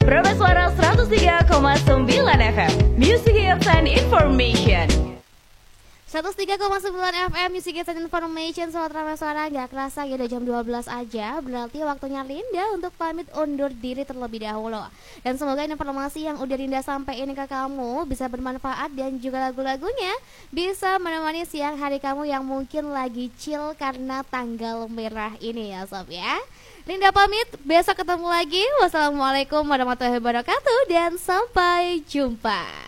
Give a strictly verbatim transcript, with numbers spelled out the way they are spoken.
Prima Suara seratus tiga koma sembilan F M, Music Hits and Information. seratus tiga koma sembilan F M Music Hits and Information. Sobat Prima Suara, gak kerasa ya udah jam dua belas aja. Berarti waktunya Linda untuk pamit undur diri terlebih dahulu. Dan semoga informasi yang udah Linda sampaikan ke kamu bisa bermanfaat, dan juga lagu-lagunya bisa menemani siang hari kamu yang mungkin lagi chill karena tanggal merah ini ya sob ya. Linda pamit, besok ketemu lagi. Wassalamualaikum warahmatullahi wabarakatuh dan sampai jumpa.